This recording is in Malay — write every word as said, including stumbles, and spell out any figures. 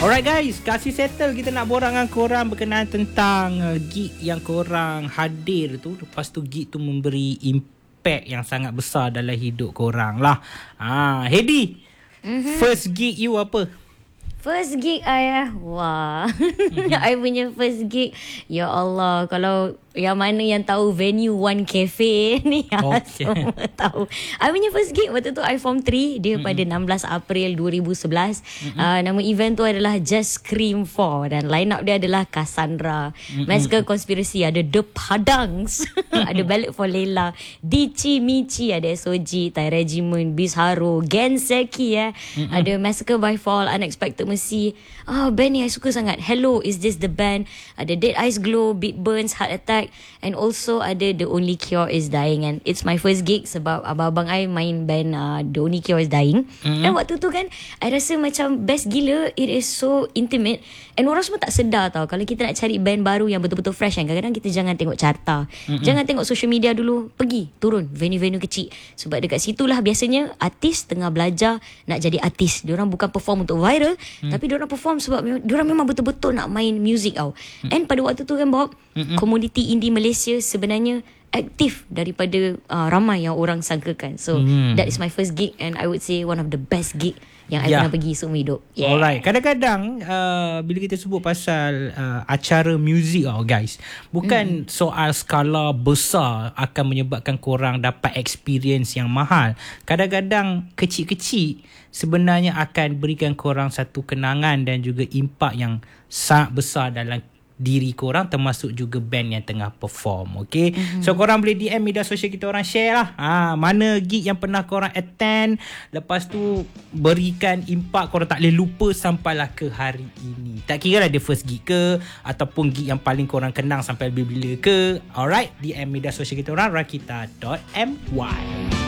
Alright guys, kasih settle kita nak borak dengan korang berkenaan tentang uh, gig yang korang hadir tu. Lepas tu gig tu memberi impact yang sangat besar dalam hidup korang lah. Ha, Hedi, mm-hmm. first gig you apa? First gig I, wah. Mm-hmm. I punya first gig, ya Allah, kalau yang mana yang tahu venue One Cafe ni, okay. Semua tahu. I punya first gig waktu tu I form three, dia mm-hmm. pada enam belas April dua ribu sebelas. Mm-hmm. Uh, nama event tu adalah Just Scream four dan line up dia adalah Cassandra, mm-hmm. Massacre Conspiracy, ada The Padangs, ada Ballad for Layla, Dici Michi, ada S O G, Thai Regiment, Bizarro, Genseki, eh. Mm-hmm. ada Massacre by Fall, Unexpected Mercy. Ah, oh, band ni I suka sangat. Hello, Is This The Band? Ada Dead Eyes Glow, Beat Burns, Heart Attack, and also ada The Only Cure Is Dying. And it's my first gig sebab abang-abang I main band uh, The Only Cure Is Dying. Mm-hmm. Dan waktu tu kan I rasa macam best gila. It is so intimate. And orang semua tak sedar tau, kalau kita nak cari band baru yang betul-betul fresh kan, kadang-kadang kita jangan tengok carta, mm-hmm. jangan tengok social media dulu, pergi turun venue-venue kecil. Sebab dekat situlah biasanya artis tengah belajar nak jadi artis. Diorang bukan perform untuk viral, mm. tapi diorang perform sebab diorang memang betul-betul nak main music tau. mm. And pada waktu tu kan Bob, mm-hmm. komuniti indie Malaysia sebenarnya aktif daripada uh, ramai yang orang sangkakan. So mm. that is my first gig, and I would say one of the best gig yang yeah. I pernah pergi seumur hidup. Yeah. Alright. Kadang-kadang uh, bila kita sebut pasal uh, acara muzik oh guys, bukan mm. soal skala besar akan menyebabkan korang dapat experience yang mahal. Kadang-kadang kecil-kecil sebenarnya akan berikan korang satu kenangan dan juga impak yang sangat besar dalam diri korang, termasuk juga band yang tengah perform. Okay, mm-hmm. so korang boleh D M media sosial kita, orang share lah ha, mana gig yang pernah korang attend, lepas tu berikan impak korang tak boleh lupa sampailah ke hari ini. Tak kira lah dia first gig ke ataupun gig yang paling korang kenang sampai bila-bila ke. Alright, D M media sosial kita orang, rakita dot my.